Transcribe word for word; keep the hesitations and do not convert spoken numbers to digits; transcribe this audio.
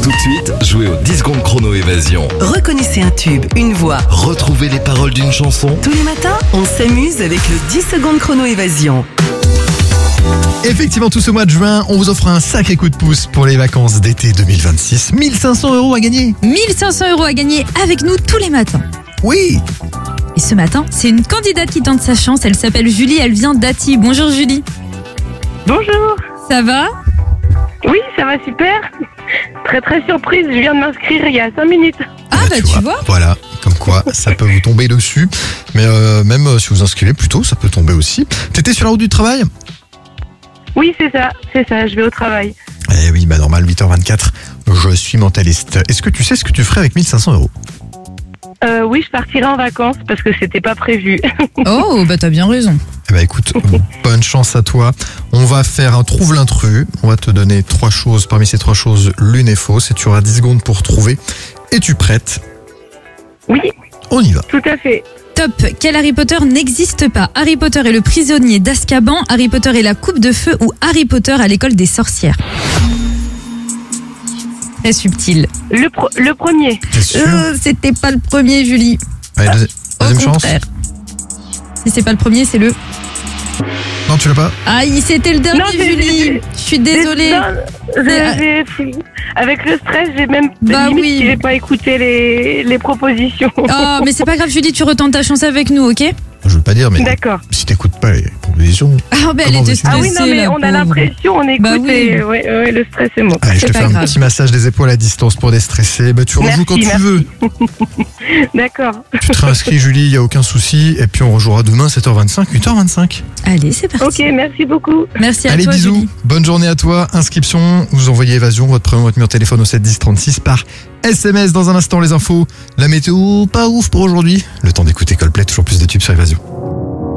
Tout de suite, jouez au dix secondes chrono évasion. Reconnaissez un tube, une voix. Retrouvez les paroles d'une chanson. Tous les matins, on s'amuse avec le dix secondes chrono évasion. Effectivement, tout ce mois de juin, on vous offre un sacré coup de pouce pour les vacances d'été deux mille vingt-six. mille cinq cents euros à gagner. mille cinq cents euros à gagner avec nous tous les matins. Oui. Et ce matin, c'est une candidate qui tente sa chance. Elle s'appelle Julie, elle vient d'Ati. Bonjour Julie. Bonjour. Ça va? Oui, ça va super. Très très surprise, je viens de m'inscrire il y a cinq minutes. Ah bah tu vois. Voilà, comme quoi ça peut vous tomber dessus. Mais euh, même euh, si vous inscrivez plus tôt, ça peut tomber aussi. T'étais sur la route du travail? Oui, c'est ça, c'est ça, je vais au travail. Eh oui, bah normal, huit heures vingt-quatre, je suis mentaliste. Est-ce que tu sais ce que tu ferais avec mille cinq cents euros? Euh, oui, je partirai en vacances parce que c'était pas prévu. Oh bah t'as bien raison. Eh bah écoute, bonne chance à toi. On va faire un trouve l'intrus. On va te donner trois choses. Parmi ces trois choses, l'une est fausse et tu auras dix secondes pour trouver. Es-tu prête? Oui, On y va. tout à fait. Top. Quel Harry Potter n'existe pas? Harry Potter est le prisonnier d'Azkaban, Harry Potter est la coupe de feu ou Harry Potter à l'école des sorcières? Très subtil. Le, pro- le premier. T'es sûr? Euh, c'était pas le premier, Julie. Allez, deuxi- Au deuxième chance. contraire. Si c'est pas le premier, c'est le... Non, tu l'as pas? Aïe, c'était le dernier, Non, c'est- Julie. Je suis désolée. Non, j'ai- j'ai- avec le stress, j'ai même Bah limite oui. que j'ai pas écouté les, les propositions. Oh, mais c'est pas grave, Julie, tu retentes ta chance avec nous, ok? Je veux pas dire, mais D'accord. si t'écoutes pas les propositions. Ah, bah elle Comment était veux-tu? stressée, Ah oui, non, mais la on a pauvre. l'impression, on écoute Bah oui. et ouais, ouais, le stress est bon. Allez, je C'est te pas fais un grave. petit massage des épaules à distance pour déstresser. Bah, tu rejoues Merci, quand tu merci. veux. D'accord. Tu te réinscris, Julie, y a aucun souci. Et puis on rejouera demain, sept heures vingt-cinq, huit heures vingt-cinq. Allez, c'est parti. Ok, merci beaucoup. Merci à Allez, toi, bisous. Julie. Bonne journée à toi. Inscription, vous envoyez Évasion, votre prénom, votre numéro de téléphone au sept dix trente-six par S M S. Dans un instant, les infos. La météo, pas ouf pour aujourd'hui. Le temps d'écouter Coldplay, toujours plus de tubes sur Évasion.